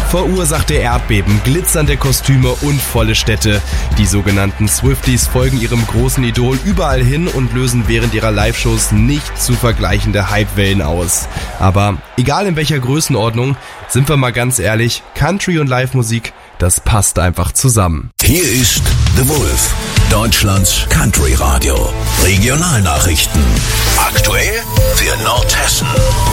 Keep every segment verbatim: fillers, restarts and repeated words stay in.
verursachte Erdbeben, glitzernde Kostüme und volle Städte. Die sogenannten Swifties folgen ihrem großen Idol überall hin und lösen während ihrer Live-Shows nicht zu vergleichende Hypewellen aus. Aber egal in welcher Größenordnung, sind wir mal ganz ehrlich, Country und Live-Musik, das passt einfach zusammen. Hier ist The Wolf, Deutschlands Country-Radio. Regionalnachrichten. Aktuell für Nordhessen.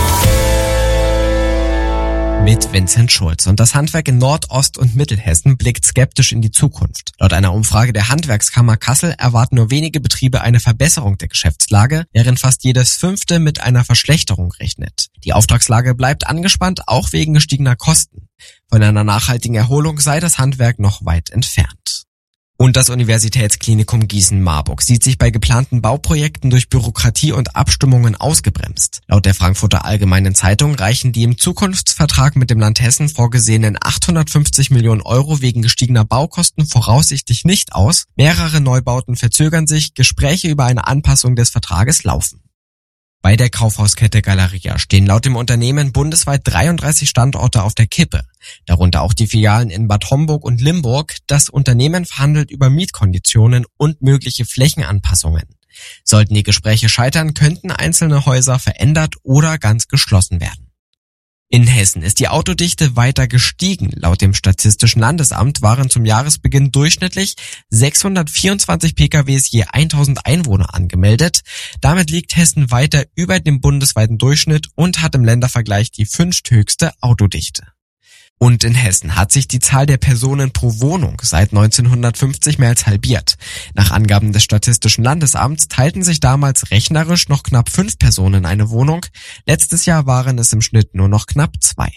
Mit Vincent Schulz. Und das Handwerk in Nord-, Ost- und Mittelhessen blickt skeptisch in die Zukunft. Laut einer Umfrage der Handwerkskammer Kassel erwarten nur wenige Betriebe eine Verbesserung der Geschäftslage, während fast jedes fünfte mit einer Verschlechterung rechnet. Die Auftragslage bleibt angespannt, auch wegen gestiegener Kosten. Von einer nachhaltigen Erholung sei das Handwerk noch weit entfernt. Und das Universitätsklinikum Gießen-Marburg sieht sich bei geplanten Bauprojekten durch Bürokratie und Abstimmungen ausgebremst. Laut der Frankfurter Allgemeinen Zeitung reichen die im Zukunftsvertrag mit dem Land Hessen vorgesehenen achthundertfünfzig Millionen Euro wegen gestiegener Baukosten voraussichtlich nicht aus. Mehrere Neubauten verzögern sich, Gespräche über eine Anpassung des Vertrages laufen. Bei der Kaufhauskette Galeria stehen laut dem Unternehmen bundesweit dreiunddreißig Standorte auf der Kippe, darunter auch die Filialen in Bad Homburg und Limburg. Das Unternehmen verhandelt über Mietkonditionen und mögliche Flächenanpassungen. Sollten die Gespräche scheitern, könnten einzelne Häuser verändert oder ganz geschlossen werden. In Hessen ist die Autodichte weiter gestiegen. Laut dem Statistischen Landesamt waren zum Jahresbeginn durchschnittlich sechshundertvierundzwanzig Pkws je tausend Einwohner angemeldet. Damit liegt Hessen weiter über dem bundesweiten Durchschnitt und hat im Ländervergleich die fünfthöchste Autodichte. Und in Hessen hat sich die Zahl der Personen pro Wohnung seit neunzehnhundertfünfzig mehr als halbiert. Nach Angaben des Statistischen Landesamts teilten sich damals rechnerisch noch knapp fünf Personen eine Wohnung. Letztes Jahr waren es im Schnitt nur noch knapp zwei.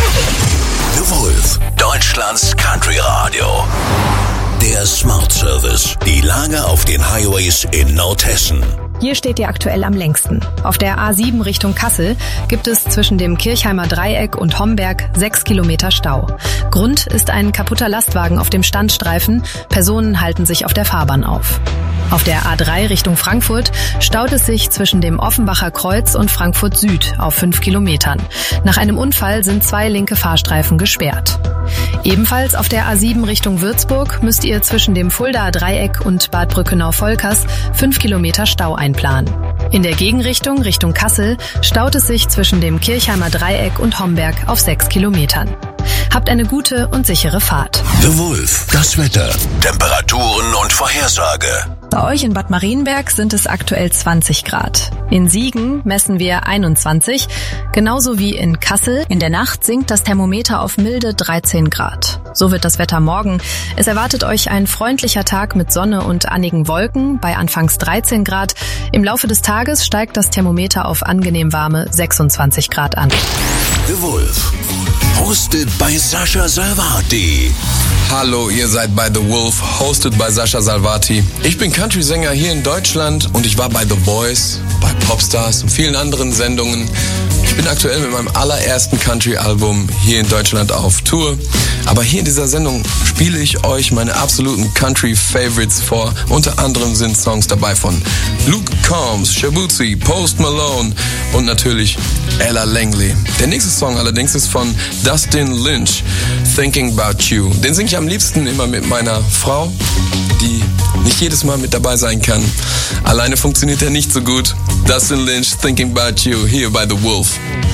The Wolf, Deutschlands Country Radio. Der Smart Service. Die Lage auf den Highways in Nordhessen. Hier steht ihr aktuell am längsten. Auf der A sieben Richtung Kassel gibt es zwischen dem Kirchheimer Dreieck und Homberg sechs Kilometer Stau. Grund ist ein kaputter Lastwagen auf dem Standstreifen. Personen halten sich auf der Fahrbahn auf. Auf der A drei Richtung Frankfurt staut es sich zwischen dem Offenbacher Kreuz und Frankfurt Süd auf fünf Kilometern. Nach einem Unfall sind zwei linke Fahrstreifen gesperrt. Ebenfalls auf der A sieben Richtung Würzburg müsst ihr zwischen dem Fuldaer Dreieck und Bad Brückenau-Volkers fünf Kilometer Stau einplanen. In der Gegenrichtung Richtung Kassel staut es sich zwischen dem Kirchheimer Dreieck und Homberg auf sechs Kilometern. Habt eine gute und sichere Fahrt. The Wolf, das Wetter, Temperaturen und Vorhersage. Bei euch in Bad Marienberg sind es aktuell zwanzig Grad. In Siegen messen wir einundzwanzig, genauso wie in Kassel. In der Nacht sinkt das Thermometer auf milde dreizehn Grad. So wird das Wetter morgen. Es erwartet euch ein freundlicher Tag mit Sonne und einigen Wolken bei anfangs dreizehn Grad. Im Laufe des Tages steigt das Thermometer auf angenehm warme sechsundzwanzig Grad an. The Wolf, hosted by Sascha Salvati. Hallo, ihr seid bei The Wolf, hosted by Sascha Salvati. Ich bin Country-Sänger hier in Deutschland und ich war bei The Voice, bei Popstars und vielen anderen Sendungen. Ich bin aktuell mit meinem allerersten Country-Album hier in Deutschland auf Tour. Aber hier in dieser Sendung spiele ich euch meine absoluten Country-Favorites vor. Unter anderem sind Songs dabei von Luke Combs, Shabuzi, Post Malone und natürlich Ella Langley. Der nächste Song allerdings ist von Dustin Lynch, Thinking About You. Den singe ich am liebsten immer mit meiner Frau, die nicht jedes Mal mit dabei sein kann. Alleine funktioniert er nicht so gut. Dustin Lynch, Thinking About You, hier bei The Wolf.